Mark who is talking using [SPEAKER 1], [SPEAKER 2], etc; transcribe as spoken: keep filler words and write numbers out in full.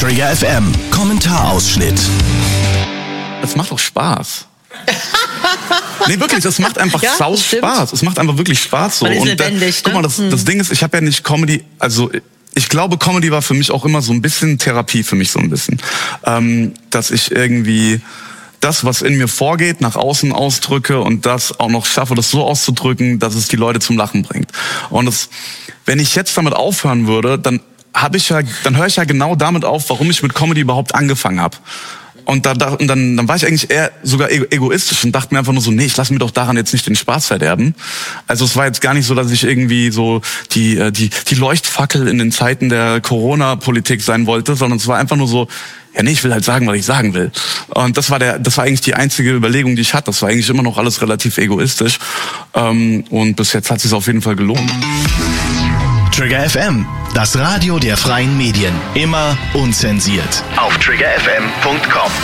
[SPEAKER 1] Trigger F M, Kommentarausschnitt.
[SPEAKER 2] Es macht doch Spaß. Nee, wirklich, das macht einfach
[SPEAKER 3] ja,
[SPEAKER 2] sau Spaß. Es macht einfach wirklich Spaß so.
[SPEAKER 3] Man ist
[SPEAKER 2] und
[SPEAKER 3] lebendig,
[SPEAKER 2] da, guck mal, das,
[SPEAKER 3] ne?
[SPEAKER 2] das Ding ist, ich habe ja nicht Comedy, also ich glaube, Comedy war für mich auch immer so ein bisschen Therapie für mich so ein bisschen. Ähm, dass ich irgendwie das, was in mir vorgeht, nach außen ausdrücke und das auch noch schaffe, das so auszudrücken, dass es die Leute zum Lachen bringt. Und das, wenn ich jetzt damit aufhören würde, dann habe ich ja, dann höre ich ja genau damit auf, warum ich mit Comedy überhaupt angefangen habe. Und, da, da, und dann, dann war ich eigentlich eher sogar egoistisch und dachte mir einfach nur so, nee, ich lasse mir doch daran jetzt nicht den Spaß verderben. Also es war jetzt gar nicht so, dass ich irgendwie so die, die, die Leuchtfackel in den Zeiten der Corona-Politik sein wollte, sondern es war einfach nur so, ja nee, ich will halt sagen, was ich sagen will. Und das war der, das war eigentlich die einzige Überlegung, die ich hatte. Das war eigentlich immer noch alles relativ egoistisch. Und bis jetzt hat es sich auf jeden Fall gelohnt.
[SPEAKER 1] Trigger F M, das Radio der freien Medien. Immer unzensiert. Auf trigger f m punkt com.